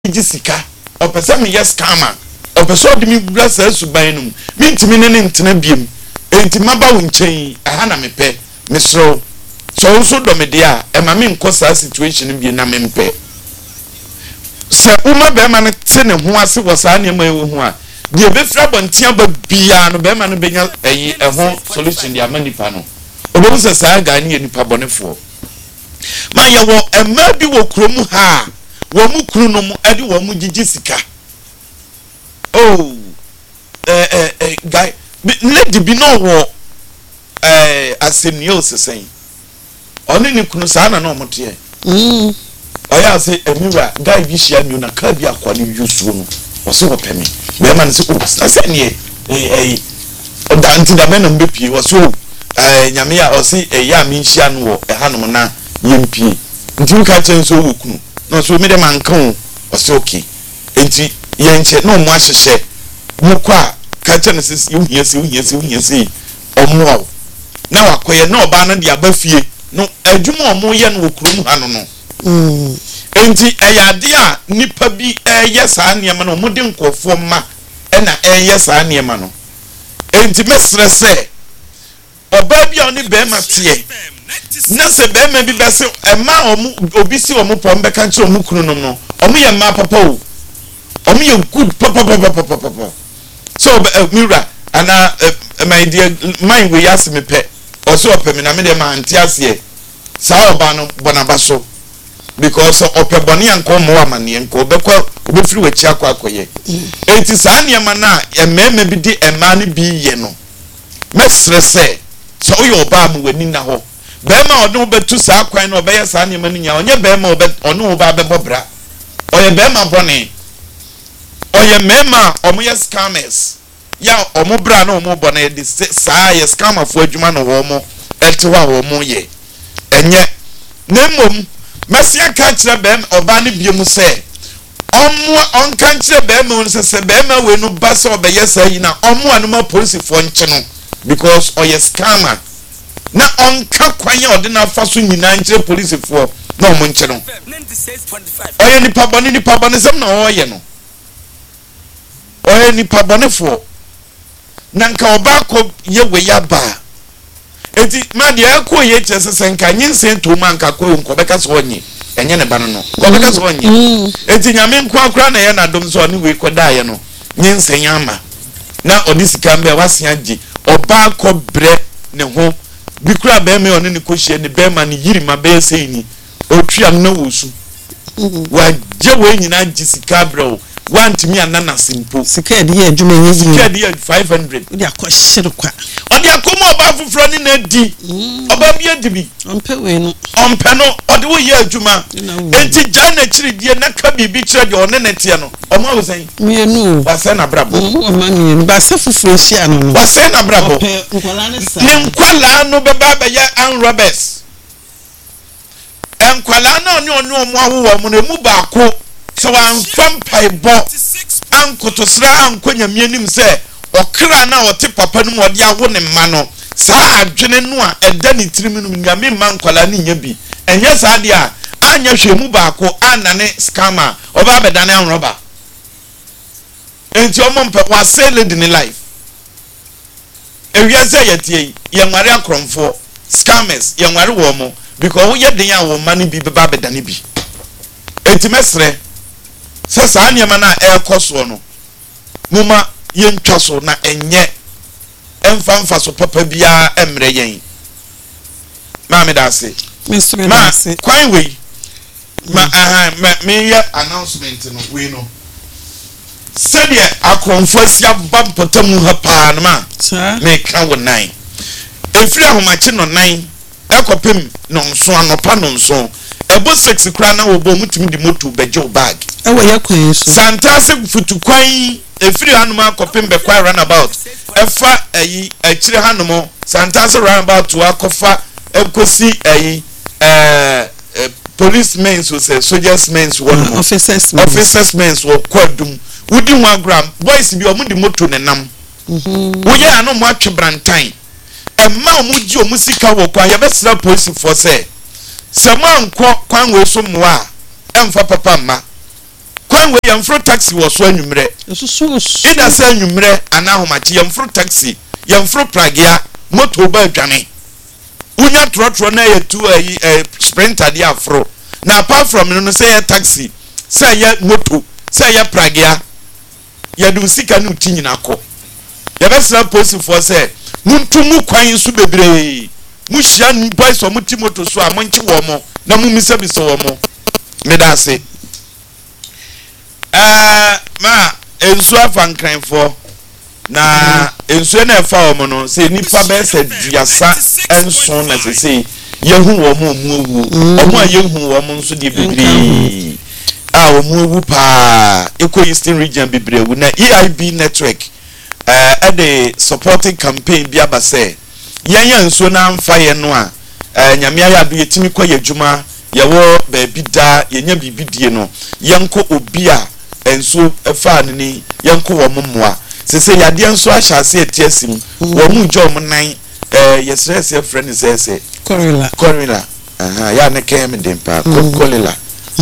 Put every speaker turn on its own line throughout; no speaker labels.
jisika opese me yes scammer opeso de mi brasa suban num mi ntimi ne ntena biem enti maba wo nchen aha na mepe mesro so do me de a e ma me nkosa situation bi na me mpe se uma be ma ne te ne ho ase wo sa ne ma ewo ho a de be fra bontia ba bia no be ma no benya eyi ho solution dia manipa no obo se sa ga ne nipa bonefo ma ye wo ema bi wo kromu ha wo mu kru no mu ade wo mu jijisika oh guy lady bi no wo asemnio sesen oni ni kunu sa na no mote oya say emiwa guy bi hia mi na ka bi akwani yusuo no o se opemi be man se o say ne oda anti da men mbe pie o so nyame ya o se ya mi hia no wo hanom na yempie nti u ka chen so wo kunu no so me de man kan o se okay enti yenche no mo ahyehye mo kwa ka chen se yu hiesi omo na wakoye na oba no de abafie no adwuma omo ye no okrum ha no enti eyade a nipa bi saa niema no mode nkofo ma na saa niema no enti mesre se oba bi oni be ma tie na se be ma bi bese ema omo obi si omo pom be kan che omo kunu no omo ye ma papa o omo ye good papa so mira ana my dear mind we ask me pe also opemi na me de ma antiase sa oba no bonabaso because opeboni anko mo amane enko obekwa obefiri wachi akoye enti sa niema na emema bi di ema ne bi ye no mesre se so oyo oba mu wani na ho bema odun betu sa kwan no obeye sa niema ni nya onye bema onu oba bebobra oye bema bone oye mema omoye scammers ya omo bra na omo bone de sa ye scammer fo adwuma no ho mo etewa ho mo ye enye nemom mesia ka kire bem oba ne biemu se omo onka kire bem won se bem we no ba se obeye sa yi na omo anuma police fo nche no because oye scammer na onka kwanya odina fa so nyina nche police fo na omo nche no oye nipa bone sem na oye no oye nipa bone fo nanka oba ko ye we ya ba enti ma de akọ ye chese senka nyinsen to man ka ko nko beka so onye enye ne ba no ko beka so onye enti nyame nko akra na ye na dom so ne we ko da ye no nyinsen ama na odisika mbe wasia gi oba ko bre ne ho bikura be me one ne ko hie ne be ma ne yiri ma be sei ni otwia na wosu wa je we nyina gi sika bro want me anana simple
sika de adwuma nyi
sika de 500
odi akohye kwa
odi akomo oba fufuro ni na di oba bi adibi
ompe we no
ompe no odi wo ye adwuma enti jana chiri die na ka bibi chire de one na tie no omo wo sen
me nu
wase na brabo
omo ni ba se fufuro hia no
wase na brabo
nkwala ne sa
ni nkwala no beba ba ya an robbers enkwala na oni onu omo awo mo na mu ba ko so wan fampai bo ankotosra ankonyamie nim se okra na ote papa no ode awo ne mma no saa adwene no a eda ne tirim no nyame mma nkwala ne nya bi enye saa de a anya hwemu ba ko anane scammer oba bedane anroba enti omompe wa sell the life ewiase yetie ye nware akromfo scammers ye nware wo mo because ye den a wo mane bi beba bedane bi enti mesre sasa anyama na ekoso no muma yentwa so na enye emfa so papa bia emre yen maame da se
mesre da se
kwan we me ya announcement no we no said ye akonfo sia bampotamu ha pa na ma me kan wo nan efiri ahomache no nan ekopem no nso anopa no nso ebo 6 kra na wo bo mutimi di moto bejo bag
ewo yakwan so
santase futukwan efiri hanuma kopem be kwa runabout efa ayi akire hanumo santase runabout to akofa ekosi ayi policemen so say soldiers men so one officers men so kwadum wudi 1 gram boys bi omudi moto nenam wo ye anu mo atwe brantan emma omuji omusika wo kwa ye besra police for say Saman kwan we so moa emfa papa ma kwan we yamfro taxi wo so anwumre ida sa anwumre ana homachi yamfro taxi yamfro pragia moto ba adwane unya trotro na ye tu sprinter dia afro na apart from no say taxi say ya moto say ya pragia ya du sika no tinyina ko ya besra post for say muntumu kwan su bebre mu hia boys so mutimoto so amonchi wo mo na mu misabisa wo mo medase ma ensu afankran for na ensu na efa wo mo no say nipa be se duasa enso na say yehu wo mo mu ewu omo yehu wo mo nso de bebre wo mu ewu pa Eco Eastern region bebre ewu na EIB network the supporting campaign bi abase yenya nso na amfa ye no a nyame aya do yetimi kwa yadwuma yewo ba bi da yenya bibidie no yenko obi a enso efa ni yenko wo mommoa sese yade enso ahyase etiasim wo mu jom nan yesrese friend sese korila ya ne kem dempa korila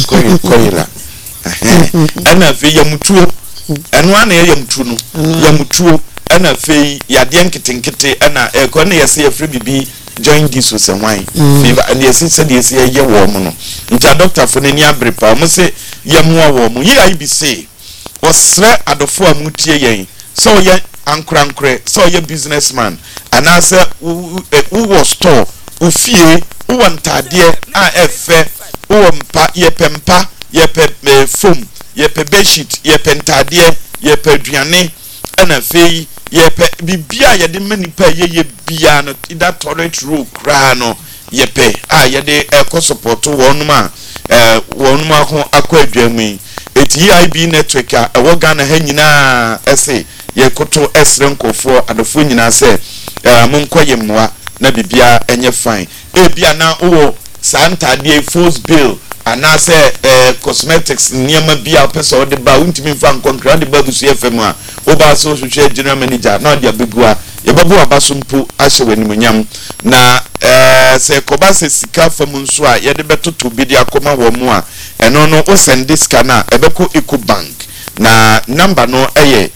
ana fe yamutuo eno ana yamutuo no yamutuo ana fe yade nkitenkete ana ko na yese yefre bibi join this with wine fever and yese se de yese ye wo mo no nta doctor fo nani abrepa mo se yemwa wo mo ye bi say osre adofo amutie yen so ye ankrankre so ye businessman ana se wo store ofie wo ntade a efe wo mpa ye pempa ye pe foam ye pe bedsheet ye pentade ye pe aduane ana fe ye pe bibia ye de manipa ye bia no ida toilet roll kra no ye pe ye de eco support wonuma wonuma ho akwa adwamu eti EIB network a ewo Ghana ha nyina ese ye koto esre nkofo adofo nyina se monko ye mmoa na bibia enye fine bia na wo santa de force bill ana se cosmetics niema bia pesa de ba untimi fa nkonkra de ba busu FM a oba so hwehwe general manager na de abegua ye babu abasompo ahye wanimunyam na se koba se sika fam nso a ye de betoto bi de akoma wo mu a eno no o send this kana ebeko Eco Bank na number no eye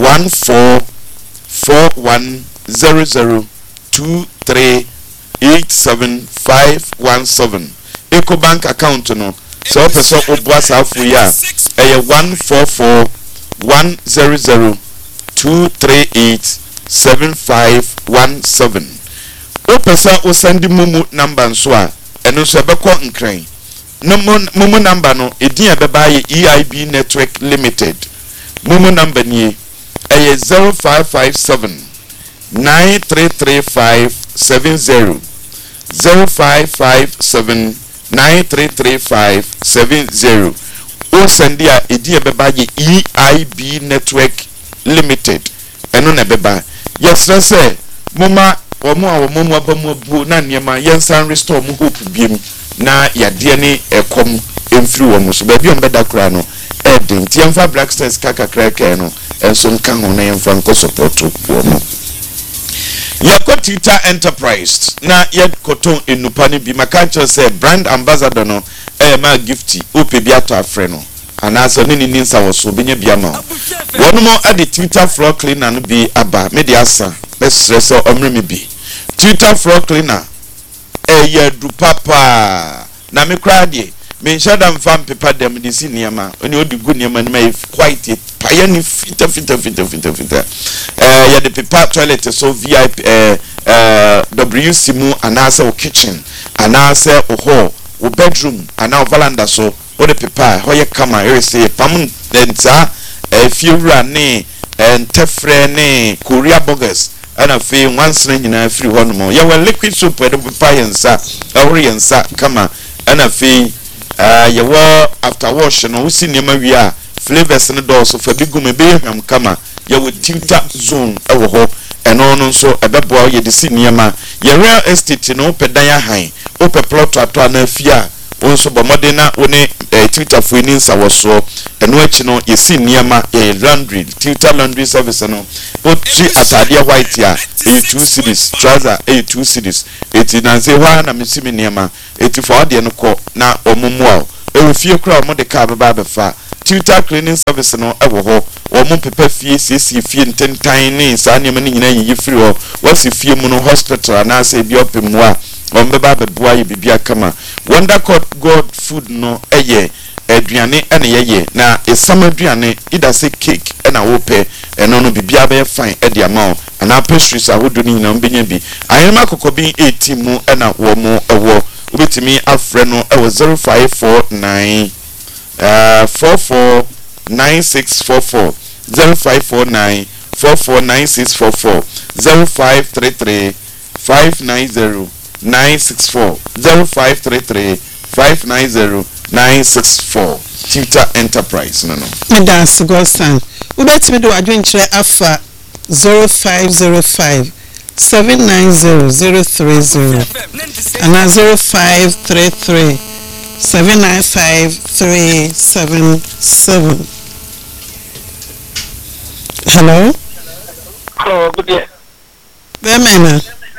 14410023875517 Eco Bank account no so person obuasa afu ya eye 14410023875517 o person o send mumu number nso a eno so ebeko nkran mumu number no edin ebeba ye EIB network limited mumu number ni eye 0557 933570 0557 933570 o send ya edin ebeba ye EIB network limited eno na beba yesra se moma omo a omo abamu bu na niema yensan restore mu hope biem na yade ne ekom emfiri wo mu so ba bi on beda kura no edin tiemfa black stars kakakra no enso nka ho na yemfa nko support wo mu Twitter enterprise na koton enupa ne bi maka say brand ambassador no ma gifty ope bi ato afre no anaso ne ni nsa wo so benya bia ma wono mo ade Twitter floor cleaner no bi aba me de asa mesre so omre me bi Twitter floor cleaner ya du papa na me kra de me nshada mfam pepa dem de si niama oni odi gu niama ni mai quite paya ni fita ya de pepa toilet so VIP WC mu anasa o kitchen anasa o hall o bedroom ana o veranda so o de pepa ho ye kama e say pam denta fiura ne entefre ne Korea burgers ana fe once na nyina free hono mo ya liquid soap e de pepa yensa awre yensa kama ana fe yawo after wash no usi niema wi a flavors ne do so fa bigum be hwam kama yawo Twitter zone ewo ho eno no so ebeboa ye de si niema ye real estate no pedan ya han o pe plot ato na afia onso bomode na one Twitter fo ni nsa wo so eno achi no ye si niema ye laundry Twitter laundry service no o tri atade white ya 2 cities trouser 2 cities eti na se wa na mesimi niema eti for de no ko na omumu a e wo fie kura mo de ka baba befa tutor cleaning service no ewo ho wo mo pepe fie siesie fie ntentan ne saa nneɛma ne nyina yi free ho wasi fie mu no hospital anase bi opemu a ombeba beboa ye bibia kama Wonder God food no eye aduane ene yeye na esam aduane ida se cake ena wo pe eno no bibia be fine e dia ma ana pastries ahodo ni nyina mbenya bi ayema kokobi 18 mu ena wo mo ewo ubetimi afre no ewo 0549 449644 0549 449644 0533 590 964 0533 590 964 Tutor Enterprise no.
That's Godson. We better do adventure afa 0505 790 030 and 0533 795 377. Hello?
Hello, good day.
Where man?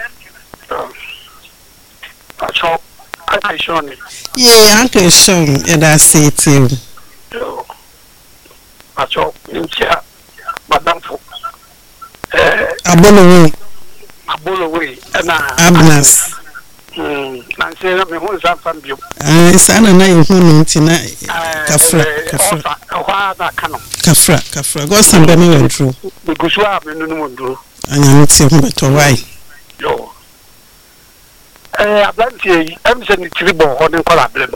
Uncle Sean.
Yeah, Uncle Sean, and I say it too.
Madam, Abolo, and
Abnas.
Nancy, I'm who's from you.
I said, I know who tonight. Kafra. Got some benny and true.
Because you have no do.
And I'm saying, but why?
Yo. I'm sending to the ball on the collab.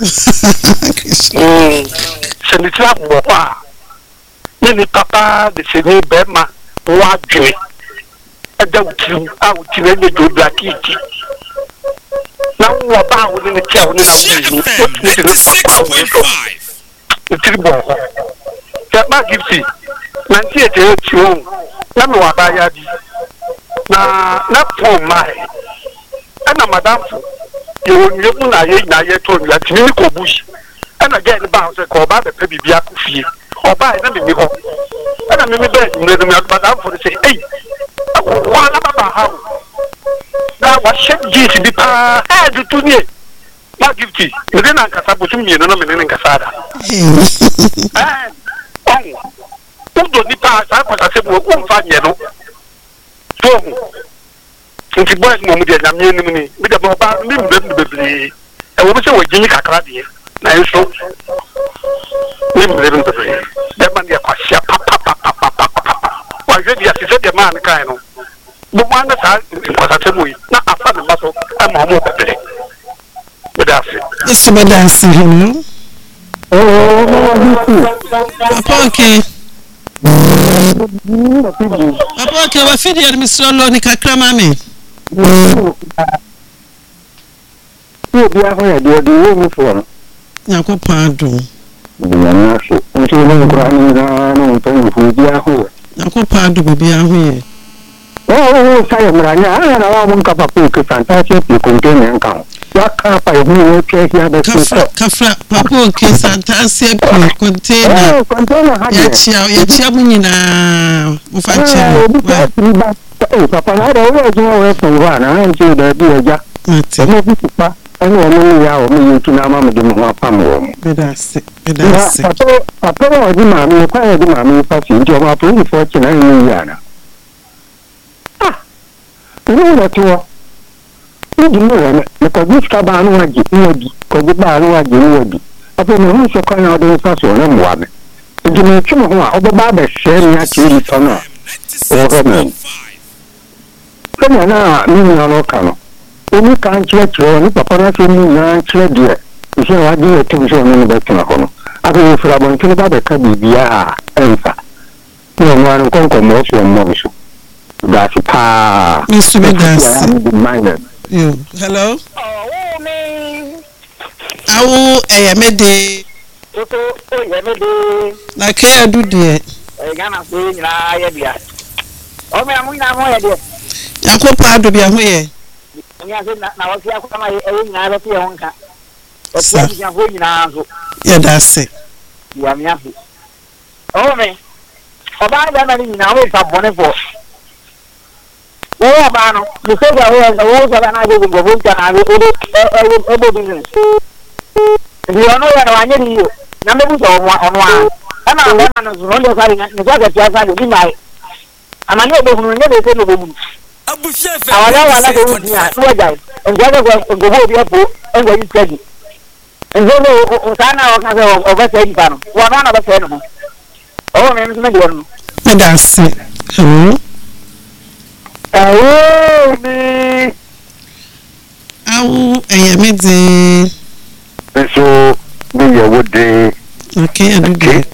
Send it up, Papa. Many Papa, the same Bema, what joy. I don't think out to any good black kitty. Now, what about within the town? The tribal. That might give you. Nancy at your own. Now, what I had. Not for my. And Madam, you will never told me that you go bush. And again, about the call by the baby Biaku or by an enemy. And I'm in the bed, Madam, for the say, hey, what about how? Now, what should you be had to me? Not guilty. You didn't answer to me, and I'm in Casada. Oh, who don't need pass? I was a simple one find yellow. Nti boys mo mu de na me nim ni me de bo ba me mbem bebre e wo se wo gini kakra de na enso me mbem bebre de man de kwasia papa wa je dia se de man kan no bo man na sa kwata mu yi na afa ne maso e ma mo bebre me da se
Yes, but that's him. Papa, okay. Papa, okay, what feed you, Mr. Loni Kakramami?
You be a way, do you for
Yako Padu. Yako Padu, baby, I'm here.
Oh, Sayamrana, I won't cup of poker, fantastic, you contain and count. What cup I will check here the
Kafra, Papa, okay, Santasia, container, Yachamina, Ufacha.
Oh, Papa, I always know from one, I am sure that you are just I know me to Namma do more family. Papa, I demand me quite a mammy passing to our pretty fortune in Indiana. Ah, you know that you are. You know, because this cabin would be, because the bar would be. Upon the roof of Colonel de Faso, and one. You may come over the barber sharing at you for now. Or me. Come on now, me no local. Only can't let you on Papa me and trade dear. You say I do a thing on the Tinahono. I will for a to the Cabia answer. No one conquer most of Mosu. That's a pa.
Mr.
Minded.
Hello?
Oh, me.
I will a mede. Like I do dear.
I can't say, I oh, me, I'm going
Yako Padu be away.
Now, I was here for my own car.
Yeah, that's it.
You are me. Oh, me. About that, now it's a bonnet. Oh, man, the figure was the water and I will go and I will business. You are not I need you. na me bu so onwa ana na na so no sari na so ga tia sari bi mai amani obehunu nye be se no bobu awala wala go nya no ja enja go bi apo enga yi tagi enzo no sana o ka se o ba se di pano wa na ba se no o me me di wonu
that's it
me
awu eyemede
so me ya wode
okay adudu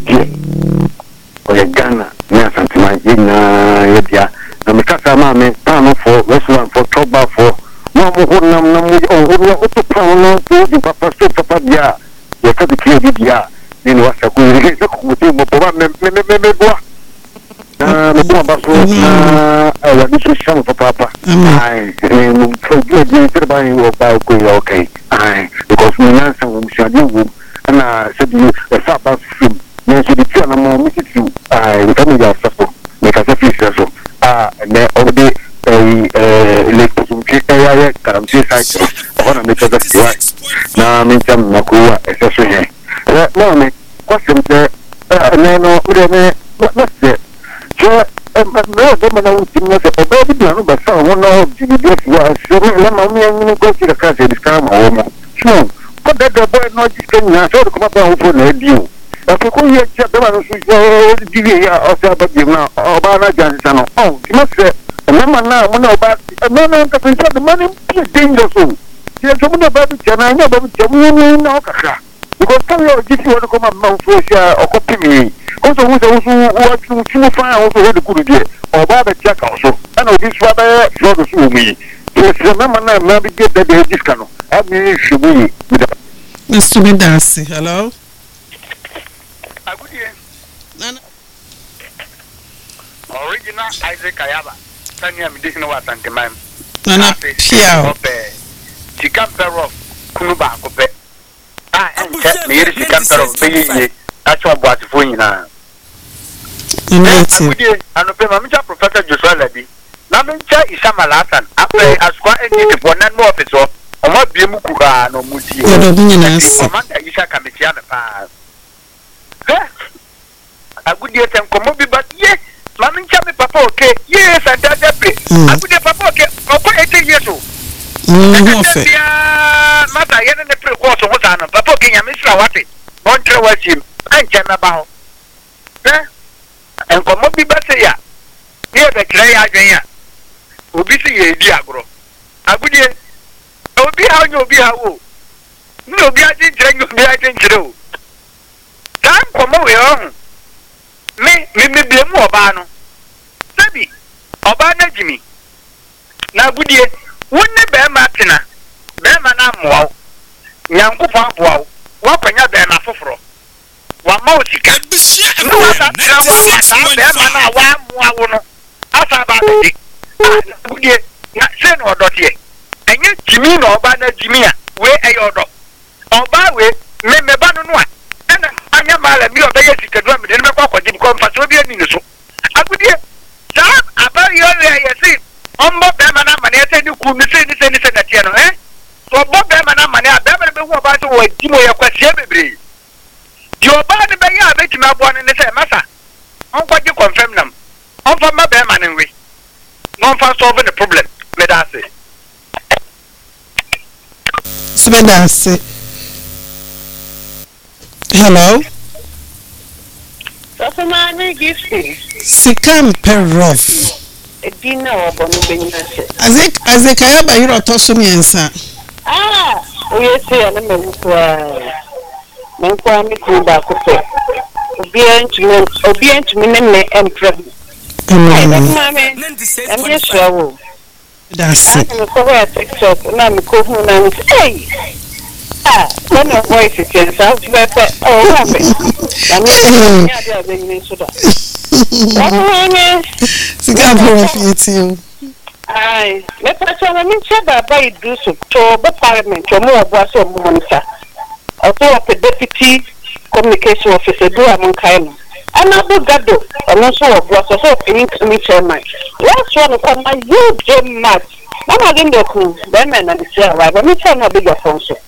o Ghana na santima ina yedia na mikasa ma me pano for restaurant for toba for mo honam na mo o to pano to papa so papa dia ya ka di dia ni wasa ku ri se ku ti mo ba me boa na mo ba so na wa ni so shamo papa ai mo so di treba ni o ba ku okay ai because me na sa mo shadi wo na se di fa ba film na se di na mo mi ti ai we can just so me ka se fi so ne o de le kusumki ya karamti site ona me ka da na me cham na ku eso so he no me question de no ure me no se je no de me na ultimo se o be bi no ba sa wo no di de wa so me na mi ni ko ti ka se diska ma wo mo so ko de boy no ji ke na so ko ba wo fo na di o ko ye che de ma no su di ya o sa ba di na o ba na jan sa no o ti ma se na ma na mo na ba no ka se de money is dangerous so je so mo na ba bi na nya ba bi ni na o ka because come here this one come am so share o copy me also who what you find also the good day or ba be check also and this wa ba so do so me so remember na be get the this cano I mean shibu
Mr. Midasi hello
agudie
nana
original Isaac Ayaba tania mi dis no wa santemam
nana pia
ope chikampero kunu ba ko pe me yiri chikampero be yiye acho boatifo nyina
Amazing.
Ano pe mamcha Professor Joshua Labi na mencha Ishama Lasan ape askwa enti for nan mo office o ma bie mu kuha no mutie
Odo nyina
o ma ta Isha kametia me pa agudie tem komo bi ba ye ma mencha me papa okay ye santa depe agudie papa okay oko 80 years o mata ye ne pre course ho sa no papa okay nya me sra wate on tre wachim ancha na ba ho en komo bi ba se ya ye be kire ya adwen ya obi se ye di agro agudie obi ha nyo obi ha wo no obi a tin kire nyo obi a tin kire o dan komo we o me bi mu oba no sabi oba na jimi na agudie wonne be ma tena be ma na moa nyankofa aboa wo kwanya be na foforo wa ma o sika no asa tra wa be ma na wa moa wo no asa ba be agudie na se no odotie enye jimi na oba na jimi a we eyodo oba we me ba no no a na anya mala mi oba ye sika do me de me kwa kwaji ko mfa so bi ani ne so agudie sa aba yo ye si ombo be ma na mane ese ni ku mi se ni na tie no so bo be ma na mane a be ma be hu oba so wa dimo ye kwasie bebre di oba ne be ya be tima bo ne se masa on kwaji confirm nam on fa ma be ma ne we no fa solve the problem me da say
Smedase hello
so many gifts
Sikam Perof
Dina obono benyase
Azek Ayaba yiro toso miensa
oyese na menkwa mi ku ba ko pe obi entumi ne empre mame em yeshawo
that's it
I'm ko ya TikTok na mi ko hu na mi hey when a voice is sounds better
Sikam Perof yeti
ai me pacha na mi cheba ba idu so to ba parliament o mo obo aso mo monita o to deputy communication officer do am kai no ana do gado ono so obo aso so in committee chairman last one come my huge match na ma din de ku ba me na di say wa ba mi say na big phone so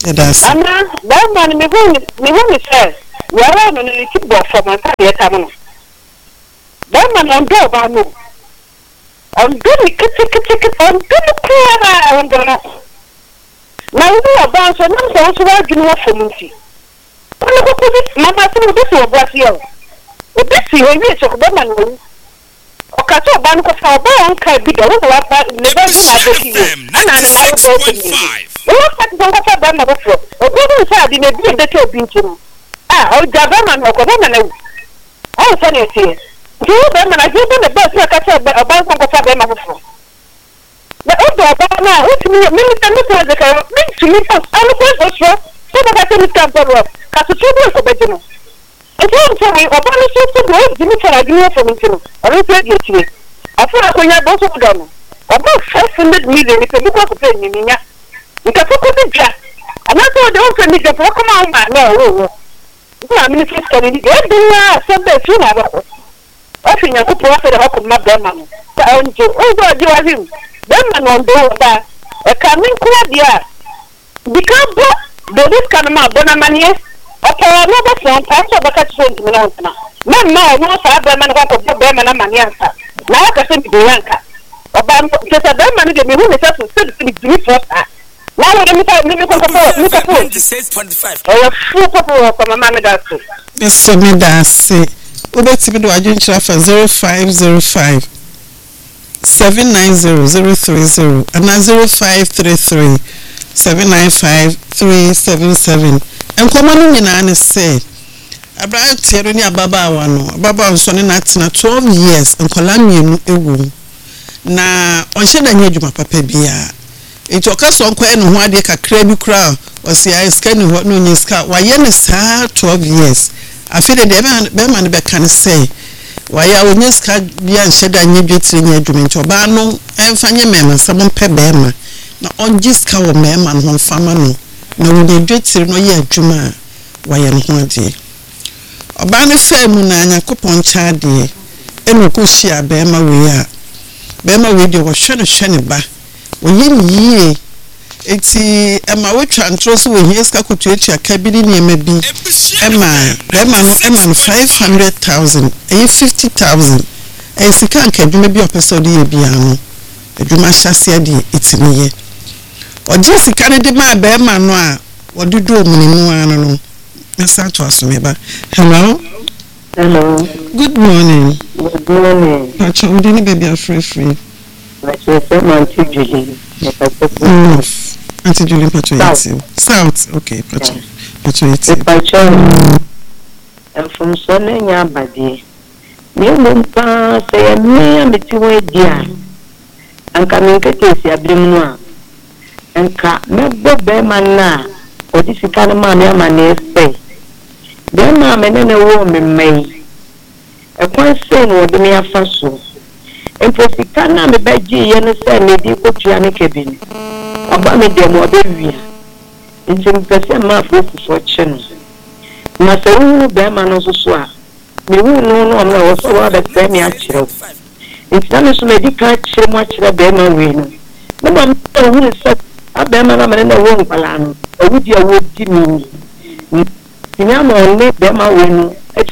That's
Anna, that man, me who says, we are on a keep box from my family. That man on door, Banu. On good, on good, I'm gonna. Now we are bound to not also work in what for me. Mamma, this was Brazil. But this is a rich of woman. Okato Banco for Bon can be the one never had the key. And I go to me. What the Bama before? A good side in a bit that you've been to. Ah, oh, Javan or Government. Oh, funny here. You them and I give them the best like I said about Bama before. The other Bama, which means military to me, I'm going to so that I can stand for us. Because the children for Benjamin. If you tell me, about the system, you need to agree for me to. I don't say it to me. I feel like when you're both of them. About 500 million, if you look at the thing, you can focus on that. And that's what they also need to come on, man. No, I mean, if it's coming, they're doing something soon. I think I could profit the hope of my Berman. Oh, God, you are him. Berman on board that. A coming quad, because this kind of man, Bonamania. Okay, I never found answer but catch me now. No, I Berman want to put Berman and Manianca. Now I can send Bianca. About just a Berman, the moon is also still to be for that. Now, let me look at 26.25. Oh, full popular from a mamma.
yes, for me, that's it. Ubet me do I join for 0505 790 030 and 0533 795 377. And common nyina say Abraham Tiero ni ababa no ababa nso ne na 12 years nkola mienu ewu na onhye da nya adwuma papa bia enti okaso nko eno ho ade kakra bi kra osia iska ni ho no nya iska waye ne saa 12 years afide de be man be kan say waye onya iska bia nhye da nya dwetire nya adwuma enti oba no emfanye mema sabon pe be ma na onjiska wo mema no fama no na wode dwetire no ye adwuma waye no ho ade oba ne fam na Yakopon chaade eno ko hia be ma we de wo hwe ne ba wo yie eti ema we twantro so we hieska kotuatu akabiri ne ema bi ema no 500,000 50,000 sika nkadwuma bi opese ode ye bia no adwuma hyase ade etiniye oje sika ne de ma be ma no a wodudu omunimu anu no nsa to asomeba. Hello. Good morning.
Good morning.
Pacho udi ni baby free.
Auntie Julie.
Auntie Julie Pacho yeti. South. Okay, Pacho. Pacho yeti.
Pacho. I'm from Sonenya Badi. Me mumpa say me ameti we dia. Anka me nkete si abrimu a. Anka me bo be man na. Odi sika na ma me amane say. Then na me ne wo me mai. E kwan say no de me afa so. Emposika na me baji ye no say me di kotua ne kebini. Aba me dem obe wi. Nti mpese ma fo cheno. Na se wo be ma no so a. Me wo no no na wo so wa be say me a kire. Nti na so me di ka kire mo a kire be ma wi no. Me ba me wo se abema na me na wo nkwala no. Ewu di awo di mi. Tinya mo ne be ma we no.